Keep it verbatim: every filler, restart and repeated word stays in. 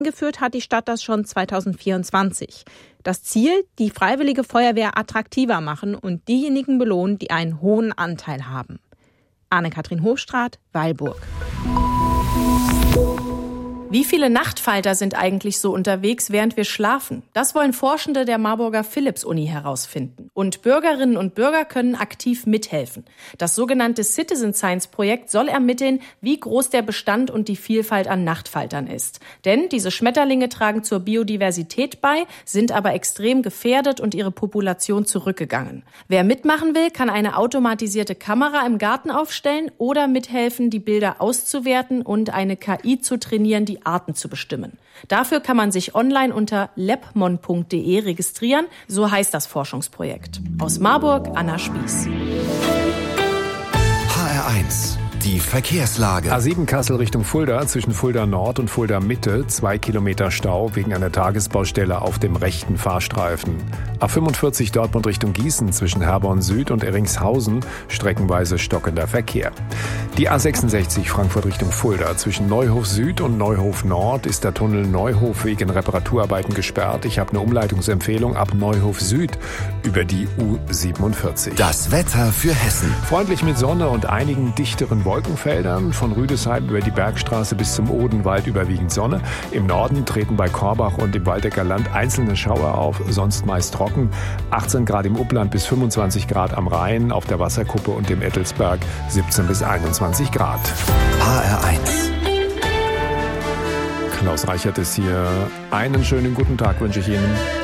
Eingeführt hat die Stadt das schon zweitausendvierundzwanzig. Das Ziel, die Freiwillige Feuerwehr attraktiver machen und diejenigen belohnen, die einen hohen Anteil haben. Anne-Kathrin Hofstraat, Weilburg. Wie viele Nachtfalter sind eigentlich so unterwegs, während wir schlafen? Das wollen Forschende der Marburger Philipps-Uni herausfinden. Und Bürgerinnen und Bürger können aktiv mithelfen. Das sogenannte Citizen Science-Projekt soll ermitteln, wie groß der Bestand und die Vielfalt an Nachtfaltern ist. Denn diese Schmetterlinge tragen zur Biodiversität bei, sind aber extrem gefährdet und ihre Population zurückgegangen. Wer mitmachen will, kann eine automatisierte Kamera im Garten aufstellen oder mithelfen, die Bilder auszuwerten und eine K I zu trainieren, die Arten zu bestimmen. Dafür kann man sich online unter lebmon punkt de registrieren, so heißt das Forschungsprojekt. Aus Marburg, Anna Spieß. H R eins. Die Verkehrslage. A sieben Kassel Richtung Fulda, zwischen Fulda Nord und Fulda Mitte, zwei Kilometer Stau wegen einer Tagesbaustelle auf dem rechten Fahrstreifen. A fünfundvierzig Dortmund Richtung Gießen, zwischen Herborn Süd und Erringshausen, streckenweise stockender Verkehr. Die A sechsundsechzig Frankfurt Richtung Fulda, zwischen Neuhof Süd und Neuhof Nord ist der Tunnel Neuhof wegen Reparaturarbeiten gesperrt. Ich habe eine Umleitungsempfehlung ab Neuhof Süd über die U siebenundvierzig. Das Wetter für Hessen. Freundlich mit Sonne und einigen dichteren Wolkenfeldern, von Rüdesheim über die Bergstraße bis zum Odenwald überwiegend Sonne. Im Norden treten bei Korbach und im Waldecker Land einzelne Schauer auf, sonst meist trocken. achtzehn Grad im Upland bis fünfundzwanzig Grad am Rhein, auf der Wasserkuppe und dem Ettelsberg siebzehn bis einundzwanzig Grad. H R eins. Klaus Reichert ist hier. Einen schönen guten Tag wünsche ich Ihnen.